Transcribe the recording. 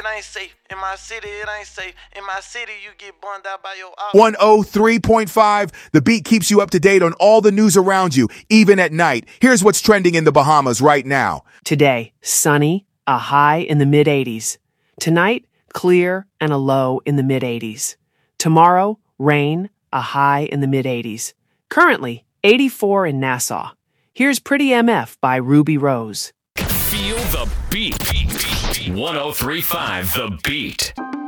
it ain't safe. In my city, it ain't safe. In my city, you get burned out by your op. 103.5. The Beat keeps you up to date on all the news around you, even at night. Here's what's trending in the Bahamas right now. Today, sunny, a high in the mid-80s. Tonight, clear and a low in the mid-80s. Tomorrow, rain, a high in the mid-80s. Currently, 84 in Nassau. Here's Pretty MF by Ruby Rose. Feel the beat. 103.5 The Beat.